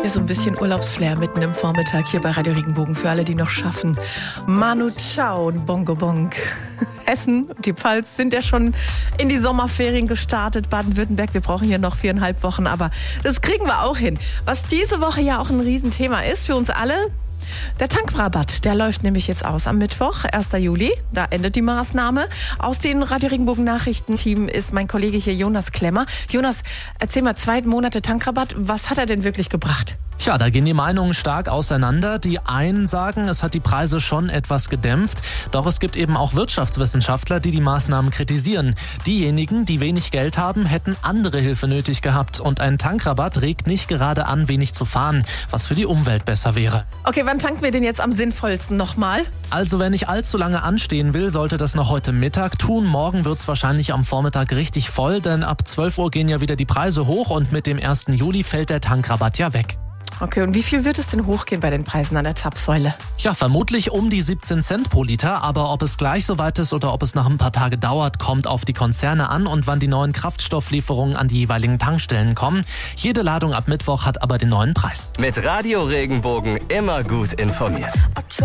Ja, so ein bisschen Urlaubsflair mitten im Vormittag hier bei Radio Regenbogen für alle, die noch schaffen. Manu Chao und Bongo Bong. Hessen und die Pfalz sind ja schon in die Sommerferien gestartet. Baden-Württemberg, wir brauchen hier noch 4,5 Wochen, aber das kriegen wir auch hin. Was diese Woche ja auch ein Riesenthema ist für uns alle, der Tankrabatt, der läuft nämlich jetzt aus am Mittwoch, 1. Juli. Da endet die Maßnahme. Aus dem Radio Regenbogen Nachrichtenteam ist mein Kollege hier Jonas Klemmer. Jonas, erzähl mal, 2 Monate Tankrabatt, was hat er denn wirklich gebracht? Ja, da gehen die Meinungen stark auseinander. Die einen sagen, es hat die Preise schon etwas gedämpft. Doch es gibt eben auch Wirtschaftswissenschaftler, die die Maßnahmen kritisieren. Diejenigen, die wenig Geld haben, hätten andere Hilfe nötig gehabt. Und ein Tankrabatt regt nicht gerade an, wenig zu fahren, was für die Umwelt besser wäre. Okay, wann tanken wir denn jetzt am sinnvollsten nochmal? Also wenn ich allzu lange anstehen will, sollte das noch heute Mittag tun. Morgen wird's wahrscheinlich am Vormittag richtig voll, denn ab 12 Uhr gehen ja wieder die Preise hoch und mit dem 1. Juli fällt der Tankrabatt ja weg. Okay, und wie viel wird es denn hochgehen bei den Preisen an der Zapfsäule? Ja, vermutlich um die 17 Cent pro Liter, aber ob es gleich so weit ist oder ob es noch ein paar Tage dauert, kommt auf die Konzerne an und wann die neuen Kraftstofflieferungen an die jeweiligen Tankstellen kommen. Jede Ladung ab Mittwoch hat aber den neuen Preis. Mit Radio Regenbogen immer gut informiert.